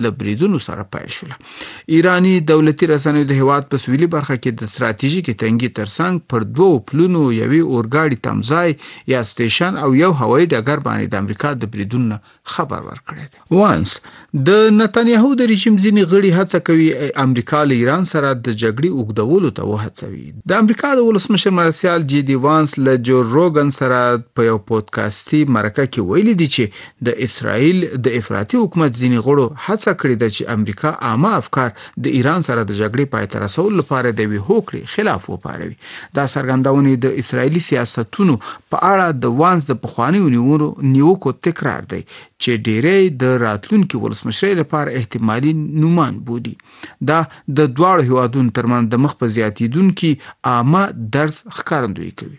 له بریدونو سره پیل شول. ایرانی دولتي رسنیو د هیواد په سویلي برخه کې د ستراتیژیکي تنګي ترڅنګ پر 2 پلونو یوې اورګاډي تمځای یا سټیشن او یو هوایي ډګر باندې د امریکا د بریدونو خبر ورکړی دی. وانس د نتنیاهو د رژیم ځینې غړي هڅه کوي امریکا له ایران سره د جګړې اوږدولو ته وهڅوي. د امریکا د ولسمشر مرسیال جی ډي وانس له جو روګن سره په یو پودکاسټي مرکه کې ویلي دي چې د اسرائیل د افراطي حکومت ځینې غړو هڅه کړې ده چې امریکا عامه افکار د ایران سره د جګړې پای ته رسولو لپاره د وی هوکړې خلاف وپاروي. دا څرګندونې د اسرائیلي سیاستونو په اړه د وانس د پخوانیو نیوکو تکرار دی چې ډېری د راتلونکي ولسمشر لپاره احتمالي نومان بودي. دا د دواړو هیوادونو ترمنځ د مخ په زیاتیدونکي عامه درز ښکارندویي کوي.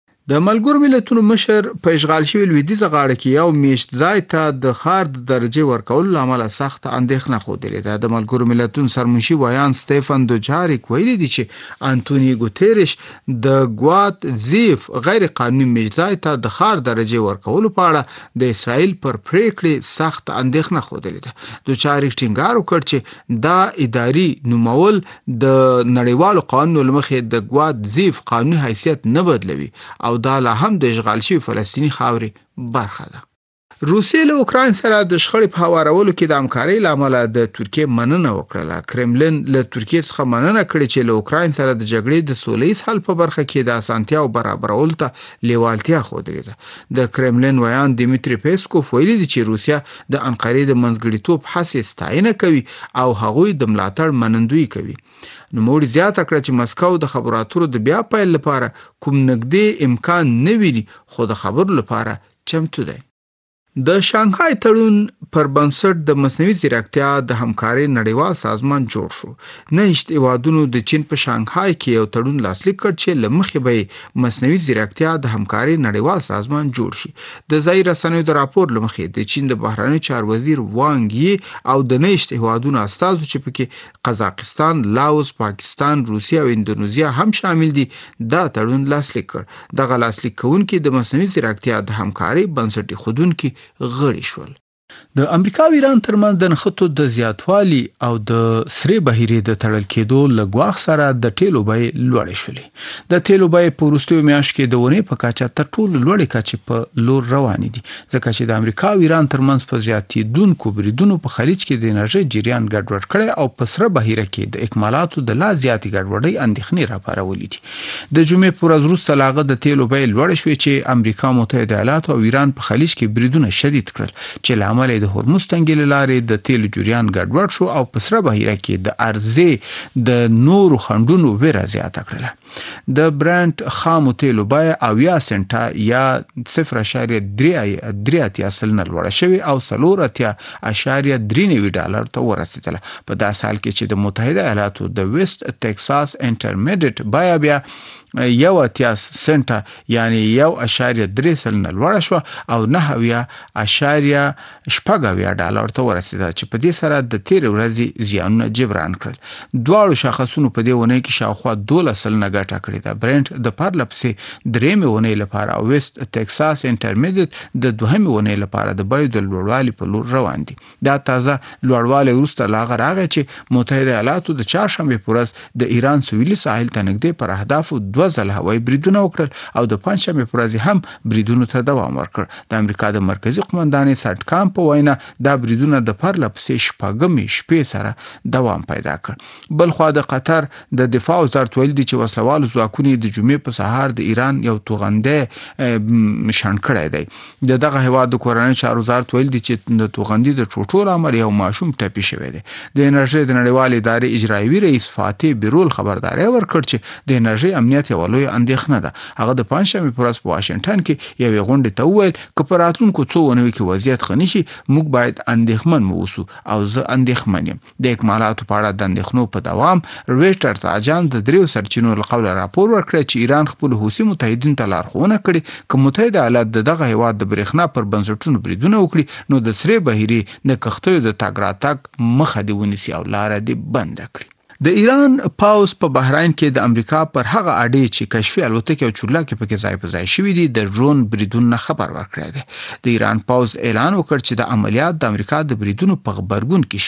د ملګرو ملتونو مشر په اشغال شوي لویدیځه غاړه کې یو میشت ځای ته د ښار د درجې ورکولو له امله سخته اندېښنه ښودلې ده. د ملګرو ملتونو سرمنشي ویان سټیفن دوجاریک ویلي دي چې انټونی ګوتریش د ګوات زیف غیر قانوني میشت ځای ته د ښار درجې ورکولو په اړه د اسرائیل پر پریکړې سخته اندېښنه ښودلې ده. دوجاریک ټینګار وکړ چې دا اداري نومول د نړیوالو قانونو له مخې د ګوات زیف قانوني حیثیت نه بدلوي او دا لا هم د اشغال شوي فلسطیني خاورې برخه ده. روسیې له اوکراین سره د شخړې په هوارولو کې د همکارۍ له امله د ترکیې مننه وکړه. کرملن له ترکیې څخه مننه کړې چې له اوکراین سره د جګړې د سولهییز حل په برخه کې د اسانتیاو برابرولو ته لیوالتیا ښودلې ده. د کرملن ویان دیمیتری پیسکوف ویلي دي چې روسیه د انقرې د منځګړیتوب هڅې ستاینه کوي او هغوی د ملاتړ منندویي کوي. نوموړي زیاته کړه چې مسکو د خبرو اترو د بیا پیل لپاره کوم نږدې امکان نه ویني خو د خبرو لپاره چمتو دی. د شانګهای تړون پر بنسټ د مصنوعي ځیرکتیا د همکارۍ نړیوال سازمان جوړ شو. 9 هیوادونو د چین په شانګهای کې یو تړون لاسلیک کړ چې له مخې به مصنوعي ځیرکتیا د همکارۍ نړیوال سازمان جوړ شي. د ځایي رسنیو د راپور له مخې د چین د بهرنیو چارو وزیر وانګ یي او د 9 هیوادونو استازو چې پکې قزاقستان، لاوس، پاکستان، روسیه او اندونیزیا هم شامل دي دا تړون لاسلیک کړ. دغه لاسلیک کوونکي د مصنوعي ځیرکتیا د همکارۍ بنسټ ایښودونکي غړي شول. د امریکا او ایران ترمنځ د نښتو د زیاتوالي او د سرې بهیرې د تړل کېدو له ګواښ سره د تیلو بیې لوړې شولې. د تیلو بیې په وروستیو میاشتو کې د ونې په کچه تر ټولو لوړې کچې په لور روانې دي ځکه چې د امریکا او ایران ترمنځ په زیاتېدونکو بریدونو په خلیج کې د انرژۍ جریان ګډوډ کړی او په سره بهیره کې د اکمالاتو د لا زیاتې ګډوډۍ اندېښنې راپارولې دي. د جمعې په ورځ وروسته له هغه د تیلو بیې لوړې شوې چې امریکا متحده ایالات او ایران په خلیج کې بریدونه شدید کړل چې له امله د هرمز تنګي له لارې د تیلو جریان ګډوډ شو او په سره بهیره کې د عرضې د نورو خنډونو ویره زیاته کړله. د برانډ خامو تیلو بیه 80 سنټه یا 0.3 سلنه لوړه شوې او 4.3 ډالر ته ورسېدله. په داسې حال کې چې د متحده ایالاتو د ویسټ ټکساس انټرمیډیټ بیه بیا 1 سنټه یعنی 1.3 سلنه لوړه شو او 9.8 ډالر ته ورسېده چې په دې سره د تیر ورځې زیانونه جبران کړل. دواړو شاخصونو په دې ونې کې شاوخوا 12 سلنه ګټه کړې ده. برنټ د پرلپسې درېمې ونې لپاره او ویسټ ټکساس انټرمیډیټ د دوهمې ونې لپاره د بیو د لوړوالي په لور روان دي. دا تازه لوړوالی وروسته لا راغی چې متحده ایالاتو د چهارشنبې په ورځ د ایران سویلي ساحل ته نږدې پر اهدافو 2 ځله هوایي بریدونه وکړل او د پنجشنبې په ورځ هم بریدونو ته دوام ورکړ. د امریکا د مرکزی قومندان سټکام په وینا دا بریدونه د پرلپسې شپږمې شپې سره دوام پیدا کړ. بل خوا د قطر د دفاع وزارت ویلي دي چې وسلوال ځواکونه د جمعې په سهار د ایران یو توغنده شان کړی دی. دغه هیواد د کورنۍ چارو وزارت ویلي دي چې د توغندي د ټوټو لامل یو ماشوم ټپي شوی دی. د انرژۍ د نړیوال ادارې اجرایوي رئیس فاتح بیرول خبرداري ورکړ چې د انرژۍ امنیت یو لوی اندېښنه ده. هغه د پنځشنبې په ورځ په واشنگټن کې یوې غونډې ته وویل که په راتلونکو څو اونیو کې وضعیت ښه نشي موږ باید اندېښمن اوسو او زه اندېښمن یم. د اکمالاتو په اړه د اندېښنو په دوام رويټرز اجانس د 3 سرچینو له قوله راپور ورکړ چې ایران خپل حوثي متحدینو ته لارښوونه کړې چې متحده ایالات دغه هیواد د برېښنا پر بنسټونو بریدونه وکړي نو د سرې بهیرې د کښتیو د تګ راتګ مخه دی ونیسي او لاره دی بند کړي. د ایران پاوز په بحرین کې د امریکا پر هغه اډې چې کشفي الوتکې او چورلکې پکې ځای په ځای شوې دي د ډرون بریدونو خبر ورکړی دی. د ایران پاوز اعلان وکړ چې د عملیات د امریکا د بریدونو په غبرګون کې